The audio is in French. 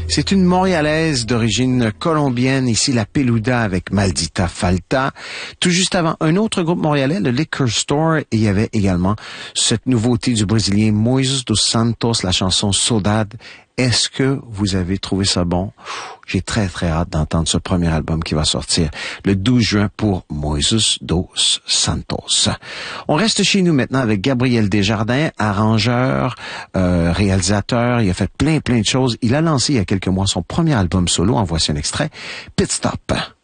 C'est une Montréalaise d'origine colombienne, ici la Peluda avec Maldita Falta. Tout juste avant, un autre groupe montréalais, le Liquor Store, et il y avait également cette nouveauté du Brésilien Moises dos Santos, la chanson Saudade. Est-ce que vous avez trouvé ça bon? J'ai très, très hâte d'entendre ce premier album qui va sortir le 12 juin pour Moises dos Santos. On reste chez nous maintenant avec Gabriel Desjardins, arrangeur, réalisateur. Il a fait plein de choses. Il a lancé il y a quelques mois son premier album solo. En voici un extrait. Pit Stop.